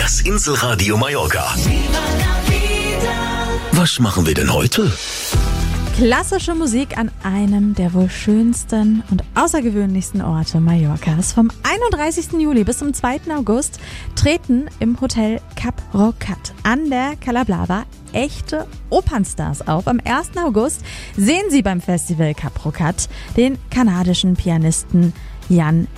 Das Inselradio Mallorca. Was machen wir denn heute? Klassische Musik an einem der wohl schönsten und außergewöhnlichsten Orte Mallorcas. Vom 31. Juli bis zum 2. August treten im Hotel Cap Rocat an der Cala Blava echte Opernstars auf. Am 1. August sehen Sie beim Festival Cap Rocat den kanadischen Pianisten Jan